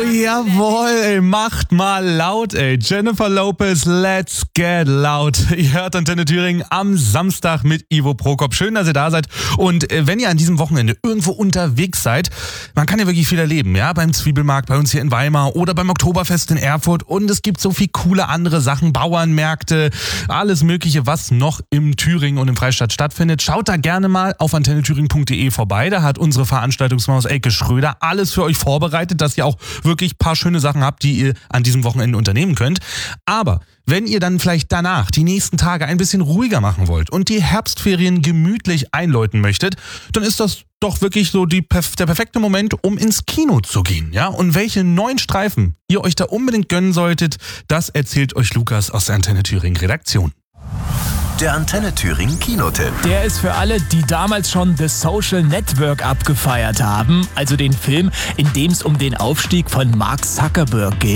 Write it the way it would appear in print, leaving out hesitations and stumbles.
Jawohl, ey, macht mal laut, ey. Jennifer Lopez, let's get loud. Ihr hört Antenne Thüringen am Samstag mit Ivo Prokop. Schön, dass ihr da seid. Und wenn ihr an diesem Wochenende irgendwo unterwegs seid, man kann ja wirklich viel erleben, ja, beim Zwiebelmarkt bei uns hier in Weimar oder beim Oktoberfest in Erfurt. Und es gibt so viel coole andere Sachen, Bauernmärkte, alles Mögliche, was noch im Thüringen und im Freistaat stattfindet. Schaut da gerne mal auf antennethüringen.de vorbei. Da hat unsere Veranstaltungsmaus Elke Schröder alles für euch vorbereitet, dass ihr auch wirklich ein paar schöne Sachen habt, die ihr an diesem Wochenende unternehmen könnt. Aber wenn ihr dann vielleicht danach die nächsten Tage ein bisschen ruhiger machen wollt und die Herbstferien gemütlich einläuten möchtet, dann ist das doch wirklich so der perfekte Moment, um ins Kino zu gehen. Ja? Und welche neuen Streifen ihr euch da unbedingt gönnen solltet, das erzählt euch Lukas aus der Antenne Thüringen Redaktion. Der Antenne Thüringen Kinotipp. Der ist für alle, die damals schon The Social Network abgefeiert haben, also den Film, in dem es um den Aufstieg von Mark Zuckerberg geht.